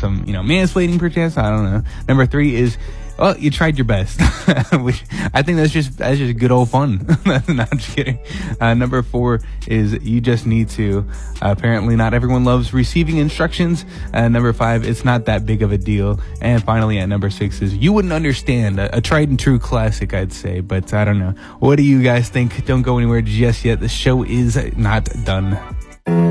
some, mansplaining perchance. I don't know. Number 3 is, well, you tried your best. Which I think that's just good old fun. Not just kidding. Number 4 is you just need to. Apparently not everyone loves receiving instructions. Number 5, it's not that big of a deal. And finally at number 6 is you wouldn't understand. A tried and true classic, I'd say. But I don't know. What do you guys think? Don't go anywhere just yet. The show is not done.